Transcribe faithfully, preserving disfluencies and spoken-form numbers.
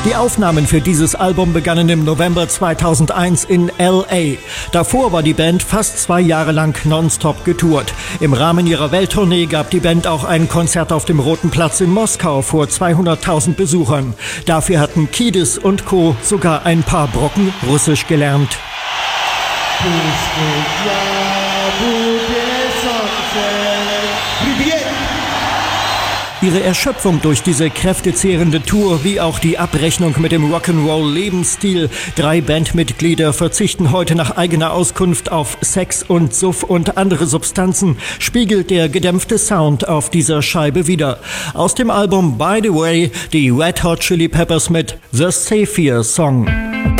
Die Aufnahmen für dieses Album begannen im November zweitausendeins in L A. Davor war die Band fast zwei Jahre lang nonstop getourt. Im Rahmen ihrer Welttournee gab die Band auch ein Konzert auf dem Roten Platz in Moskau vor zweihunderttausend Besuchern. Dafür hatten Kiedis und Co. sogar ein paar Brocken Russisch gelernt. Ihre Erschöpfung durch diese kräftezehrende Tour, wie auch die Abrechnung mit dem Rock'n'Roll-Lebensstil. Drei Bandmitglieder verzichten heute nach eigener Auskunft auf Sex und Suff und andere Substanzen, spiegelt der gedämpfte Sound auf dieser Scheibe wider. Aus dem Album By the Way, die Red Hot Chili Peppers mit The Savior Song.